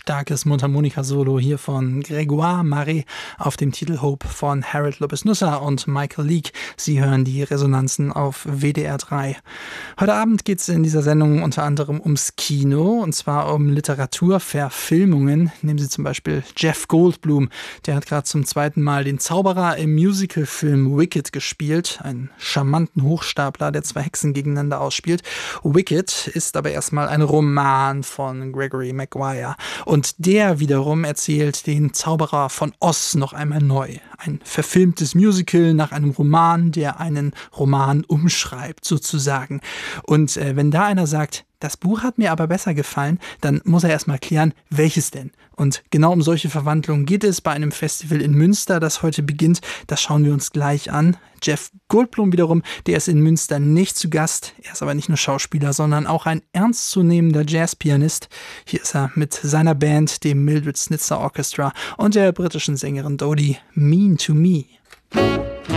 starkes Mundharmonika-Solo hier von Grégoire Marais auf dem Titel Hope von Harold Lopez-Nusser und Michael Leake. Sie hören die Resonanzen auf WDR 3. Heute Abend geht es in dieser Sendung unter anderem ums Kino, und zwar um Literaturverfilmungen. Nehmen Sie zum Beispiel Jeff Goldblum. Der hat gerade zum zweiten Mal den Zauberer im Musicalfilm Wicked gespielt. Einen charmanten Hochstapler, der zwei Hexen gegeneinander ausspielt. Wicked ist aber erstmal ein Roman von Gregory Maguire. Und der wiederum erzählt den Zauberer von Oz noch einmal neu. Ein verfilmtes Musical nach einem Roman, der einen Roman umschreibt, sozusagen. Und wenn da einer sagt, das Buch hat mir aber besser gefallen, dann muss er erstmal klären, welches denn. Und genau um solche Verwandlungen geht es bei einem Festival in Münster, das heute beginnt. Das schauen wir uns gleich an. Jeff Goldblum wiederum, der ist in Münster nicht zu Gast. Er ist aber nicht nur Schauspieler, sondern auch ein ernstzunehmender Jazzpianist. Hier ist er mit seiner Band, dem Mildred Snitzer Orchestra, und der britischen Sängerin Dodie, Mean to Me.